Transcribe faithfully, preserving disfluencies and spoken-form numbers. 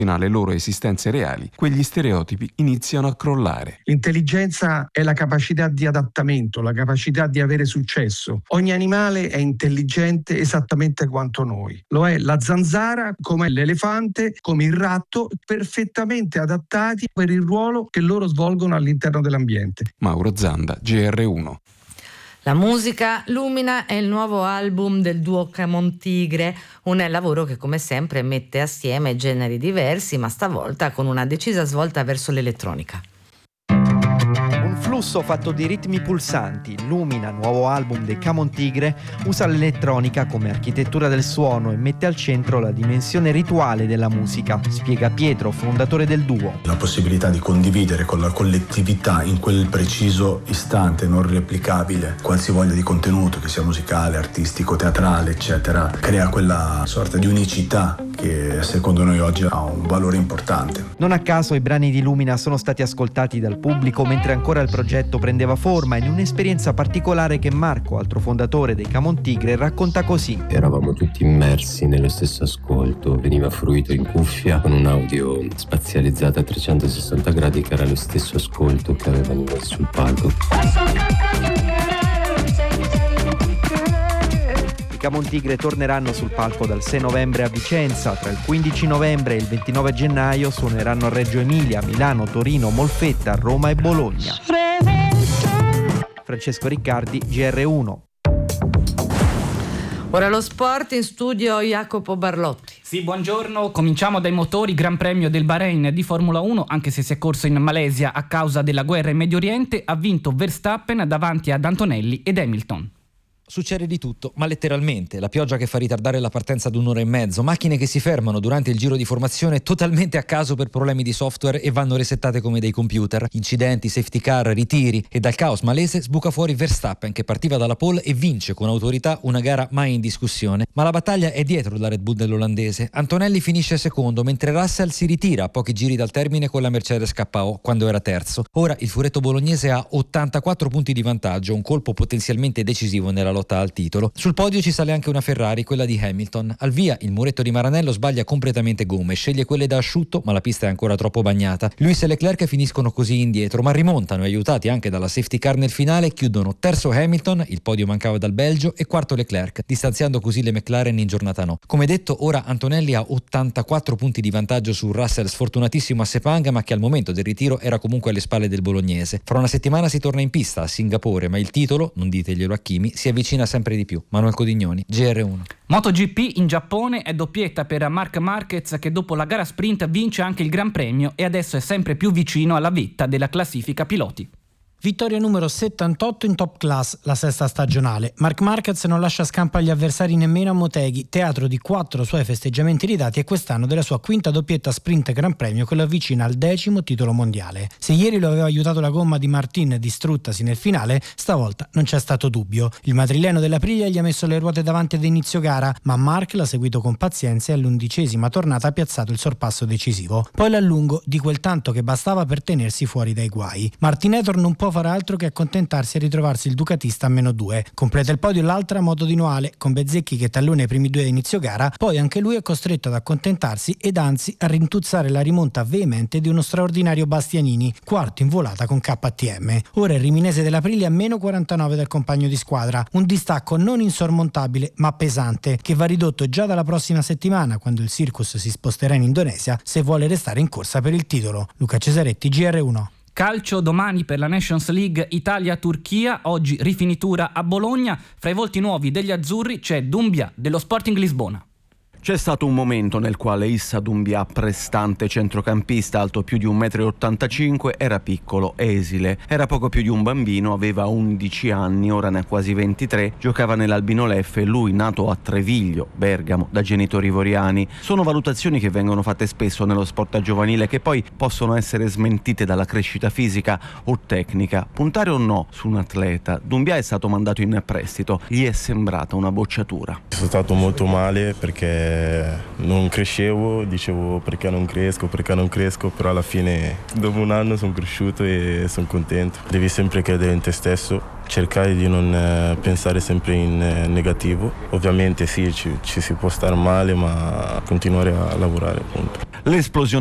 alle loro esistenze reali, quegli stereotipi iniziano a crollare. L'intelligenza è la capacità di adattamento, la capacità di avere successo. Ogni animale è intelligente esattamente quanto noi. Lo è la zanzara, come l'elefante, come il ratto, perfettamente adattati per il ruolo che loro svolgono all'interno dell'ambiente. Mauro Zanda, G R uno. La musica Lumina è il nuovo album del duo Camontigre, un lavoro che come sempre mette assieme generi diversi, ma stavolta con una decisa svolta verso l'elettronica. Un flusso fatto di ritmi pulsanti, Lumina, nuovo album dei Camontigre, usa l'elettronica come architettura del suono e mette al centro la dimensione rituale della musica, spiega Pietro, fondatore del duo. La possibilità di condividere con la collettività in quel preciso istante non replicabile qualsivoglia di contenuto, che sia musicale, artistico, teatrale, eccetera, crea quella sorta di unicità che secondo noi oggi ha un valore importante. Non a caso i brani di Lumina sono stati ascoltati dal pubblico mentre ancora il progetto prendeva forma, in un'esperienza particolare che Marco, altro fondatore dei Camontigre, racconta così. Eravamo tutti immersi nello stesso ascolto, veniva fruito in cuffia con un audio spazializzato a trecentosessanta gradi che era lo stesso ascolto che avevano sul palco. I Camontigre torneranno sul palco dal sei novembre a Vicenza, tra il quindici novembre e il ventinove gennaio suoneranno a Reggio Emilia, Milano, Torino, Molfetta, Roma e Bologna. Francesco Riccardi, G R uno. Ora lo sport, in studio Jacopo Barlotti. Sì, buongiorno. Cominciamo dai motori. Gran Premio del Bahrain di Formula uno, anche se si è corso in Malesia a causa della guerra in Medio Oriente, ha vinto Verstappen davanti ad Antonelli ed Hamilton. Succede di tutto, ma letteralmente. La pioggia che fa ritardare la partenza ad un'ora e mezzo, macchine che si fermano durante il giro di formazione totalmente a caso per problemi di software e vanno resettate come dei computer, incidenti, safety car, ritiri, e dal caos malese sbuca fuori Verstappen che partiva dalla pole e vince con autorità una gara mai in discussione. Ma la battaglia è dietro la Red Bull dell'olandese. Antonelli finisce secondo, mentre Russell si ritira a pochi giri dal termine con la Mercedes K O quando era terzo. Ora il furetto bolognese ha ottantaquattro punti di vantaggio, un colpo potenzialmente decisivo nella lotta al titolo. Sul podio ci sale anche una Ferrari, quella di Hamilton. Al via il muretto di Maranello sbaglia completamente gomme, sceglie quelle da asciutto, ma la pista è ancora troppo bagnata. Lewis e Leclerc finiscono così indietro, ma rimontano, aiutati anche dalla safety car nel finale. Chiudono terzo Hamilton, il podio mancava dal Belgio, e quarto Leclerc, distanziando così le McLaren in giornata no. Come detto, ora Antonelli ha ottantaquattro punti di vantaggio su Russell, sfortunatissimo a Sepang, ma che al momento del ritiro era comunque alle spalle del bolognese. Fra una settimana si torna in pista a Singapore, ma il titolo, non diteglielo a Kimi, si avvicina sempre di più. Manuel Codignoni, G R uno. MotoGP in Giappone è doppietta per Marc Marquez, che dopo la gara sprint vince anche il Gran Premio e adesso è sempre più vicino alla vetta della classifica piloti. Vittoria numero settantotto in Top Class, la sesta stagionale. Marc Marquez non lascia scampo agli avversari nemmeno a Motegi, teatro di quattro suoi festeggiamenti ridati e quest'anno della sua quinta doppietta sprint Gran Premio che lo avvicina al decimo titolo mondiale. Se ieri lo aveva aiutato la gomma di Martin distruttasi nel finale, stavolta non c'è stato dubbio. Il madrileno dell'Aprilia gli ha messo le ruote davanti ad inizio gara, ma Marc l'ha seguito con pazienza e all'undicesima tornata ha piazzato il sorpasso decisivo. Poi l'allungo di quel tanto che bastava per tenersi fuori dai guai. Martinetor non può fare altro che accontentarsi e ritrovarsi il ducatista a meno due. Completa il podio l'altra moto di Noale, con Bezzecchi che tallona i primi due a inizio gara, poi anche lui è costretto ad accontentarsi ed anzi a rintuzzare la rimonta veemente di uno straordinario Bastianini, quarto in volata con K T M. Ora il riminese dell'Aprilia a meno quarantanove del compagno di squadra, un distacco non insormontabile ma pesante, che va ridotto già dalla prossima settimana, quando il Circus si sposterà in Indonesia, se vuole restare in corsa per il titolo. Luca Cesaretti, G R uno. Calcio domani per la Nations League Italia-Turchia, oggi rifinitura a Bologna. Fra i volti nuovi degli azzurri c'è Doumbia dello Sporting Lisbona. C'è stato un momento nel quale Issa Doumbia, prestante centrocampista alto più di un metro e ottantacinque, era piccolo, esile, era poco più di un bambino, aveva undici anni, ora ne ha quasi ventitré, giocava nell'Albino Leffe, lui nato a Treviglio, Bergamo, da genitori ivoriani. Sono valutazioni che vengono fatte spesso nello sport giovanile che poi possono essere smentite dalla crescita fisica o tecnica. Puntare o no su un atleta, Doumbia è stato mandato in prestito, gli è sembrata una bocciatura. Sono stato molto male perché non crescevo, dicevo perché non cresco, perché non cresco, però alla fine dopo un anno sono cresciuto e sono contento. Devi sempre credere in te stesso, cercare di non eh, pensare sempre in eh, negativo. Ovviamente sì, ci, ci si può stare male, ma continuare a lavorare, appunto. L'esplosione